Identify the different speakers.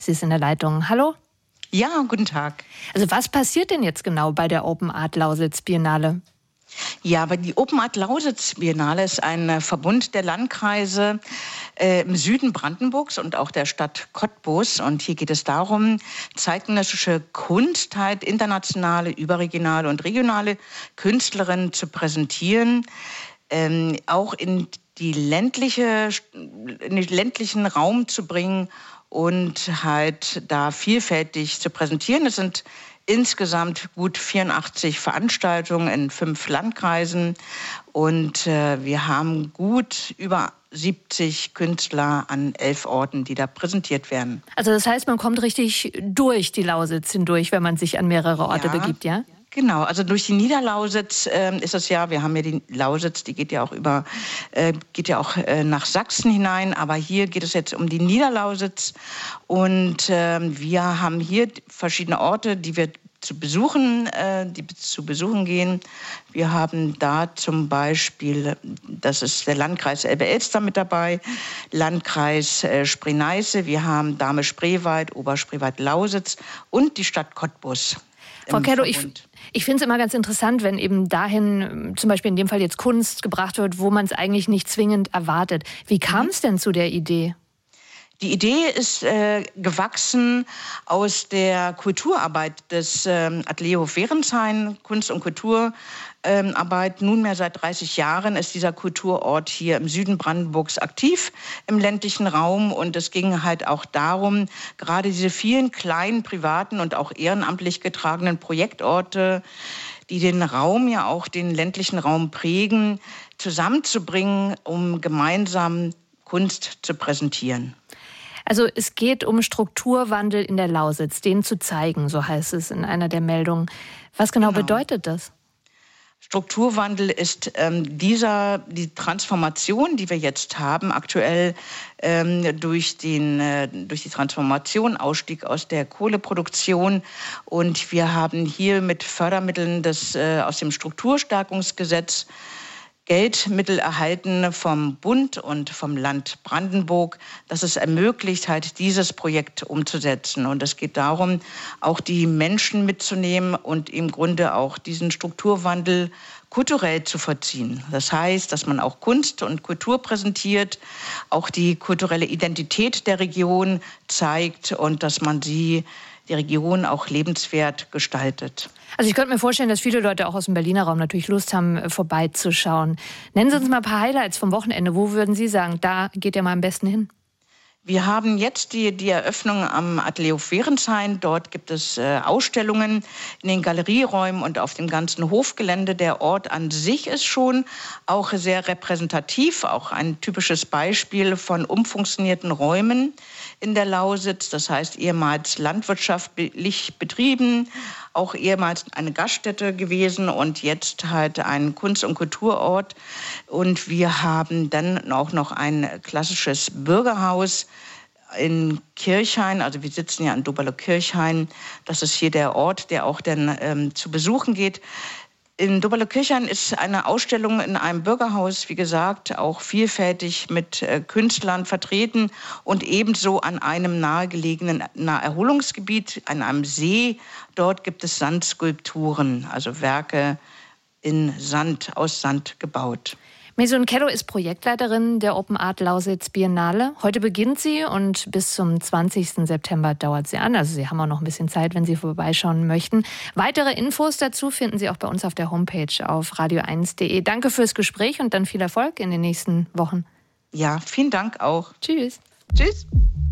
Speaker 1: Sie ist in der Leitung. Hallo?
Speaker 2: Ja, guten Tag.
Speaker 1: Also was passiert denn jetzt genau bei der Open Art Lausitz Biennale?
Speaker 2: Ja, aber die Open Art Lausitz Biennale ist ein Verbund der Landkreise im Süden Brandenburgs und auch der Stadt Cottbus. Und hier geht es darum, zeitgenössische Kunst, halt internationale, überregionale und regionale Künstlerinnen zu präsentieren, auch in den ländlichen Raum zu bringen und halt da vielfältig zu präsentieren. Es sind insgesamt gut 84 Veranstaltungen in 5 Landkreisen und wir haben gut über 70 Künstler an 11 Orten, die da präsentiert werden.
Speaker 1: Also das heißt, man kommt richtig durch die Lausitz hindurch, wenn man sich an mehrere Orte begibt, ja?
Speaker 2: Genau, also durch die Niederlausitz ist es ja, wir haben ja die Lausitz, die geht ja auch nach Sachsen hinein, aber hier geht es jetzt um die Niederlausitz und wir haben hier verschiedene Orte, die wir zu besuchen gehen. Wir haben da zum Beispiel, das ist der Landkreis Elbe-Elster mit dabei, Landkreis Spree-Neiße, wir haben Dahme-Spreewald, Oberspreewald-Lausitz und die Stadt Cottbus.
Speaker 1: Frau Kello, ich finde es immer ganz interessant, wenn eben dahin, zum Beispiel in dem Fall jetzt Kunst gebracht wird, wo man es eigentlich nicht zwingend erwartet. Wie kam es denn zu der Idee?
Speaker 2: Die Idee ist gewachsen aus der Kulturarbeit des Atelier Hof-Werenshain, Kunst- und Kulturarbeit. Nunmehr seit 30 Jahren ist dieser Kulturort hier im Süden Brandenburgs aktiv, im ländlichen Raum. Und es ging halt auch darum, gerade diese vielen kleinen, privaten und auch ehrenamtlich getragenen Projektorte, die den Raum, ja auch den ländlichen Raum prägen, zusammenzubringen, um gemeinsam Kunst zu präsentieren.
Speaker 1: Also es geht um Strukturwandel in der Lausitz, den zu zeigen, so heißt es in einer der Meldungen. Was genau bedeutet das?
Speaker 2: Strukturwandel ist die Transformation, die wir jetzt haben, aktuell durch die Transformation, Ausstieg aus der Kohleproduktion. Und wir haben hier mit Fördermitteln aus dem Strukturstärkungsgesetz Geldmittel erhalten vom Bund und vom Land Brandenburg, das es ermöglicht, halt dieses Projekt umzusetzen. Und es geht darum, auch die Menschen mitzunehmen und im Grunde auch diesen Strukturwandel kulturell zu vollziehen. Das heißt, dass man auch Kunst und Kultur präsentiert, auch die kulturelle Identität der Region zeigt und dass man die Region auch lebenswert gestaltet.
Speaker 1: Also ich könnte mir vorstellen, dass viele Leute auch aus dem Berliner Raum natürlich Lust haben, vorbeizuschauen. Nennen Sie uns mal ein paar Highlights vom Wochenende. Wo würden Sie sagen, da geht ihr mal am besten hin?
Speaker 2: Wir haben jetzt die Eröffnung am Atelier Hof-Werenshain. Dort gibt es Ausstellungen in den Galerieräumen und auf dem ganzen Hofgelände. Der Ort an sich ist schon auch sehr repräsentativ, auch ein typisches Beispiel von umfunktionierten Räumen in der Lausitz. Das heißt, ehemals landwirtschaftlich betrieben, auch ehemals eine Gaststätte gewesen und jetzt halt ein Kunst- und Kulturort. Und wir haben dann auch noch ein klassisches Bürgerhaus in Kirchhain, also wir sitzen ja in Doberlo-Kirchhain. Das ist hier der Ort, der auch dann zu besuchen geht. In Doberlo-Kirchhain ist eine Ausstellung in einem Bürgerhaus, wie gesagt, auch vielfältig mit Künstlern vertreten und ebenso an einem nahegelegenen Naherholungsgebiet, an einem See. Dort gibt es Sandskulpturen, also Werke aus Sand gebaut.
Speaker 1: Maysoon Kello ist Projektleiterin der Open Art Lausitz Biennale. Heute beginnt sie und bis zum 20. September dauert sie an. Also Sie haben auch noch ein bisschen Zeit, wenn Sie vorbeischauen möchten. Weitere Infos dazu finden Sie auch bei uns auf der Homepage auf radio1.de. Danke fürs Gespräch und dann viel Erfolg in den nächsten Wochen.
Speaker 2: Ja, vielen Dank auch.
Speaker 1: Tschüss.
Speaker 2: Tschüss.